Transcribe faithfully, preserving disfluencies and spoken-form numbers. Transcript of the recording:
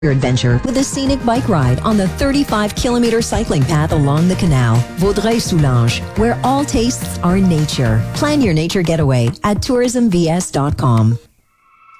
your adventure with a scenic bike ride on the thirty-five kilometer cycling path along the canal. Vaudreuil-Soulanges, where all tastes are nature. Plan your nature getaway at tourism v s dot com.